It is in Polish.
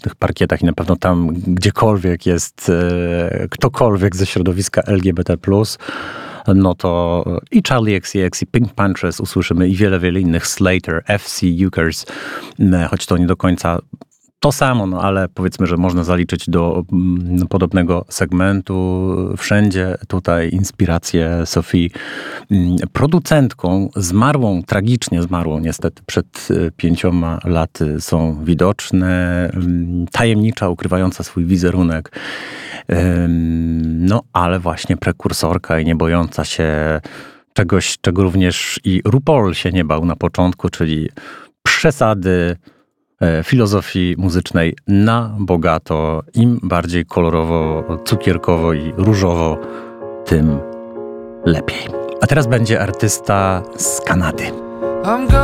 różnych parkietach i na pewno tam gdziekolwiek jest ktokolwiek ze środowiska LGBT+, no to i Charlie XCX, i Pink Punches usłyszymy i wiele, wiele innych, Slater, FC, Ukers, choć to nie do końca to samo, no ale powiedzmy, że można zaliczyć do podobnego segmentu. Wszędzie tutaj inspiracje Sophie. Producentką tragicznie zmarłą niestety przed 5 laty są widoczne. Tajemnicza, ukrywająca swój wizerunek. No ale właśnie prekursorka i nie bojąca się czegoś, czego również i RuPaul się nie bał na początku, czyli przesady filozofii muzycznej na bogato. Im bardziej kolorowo, cukierkowo i różowo, tym lepiej. A teraz będzie artysta z Kanady.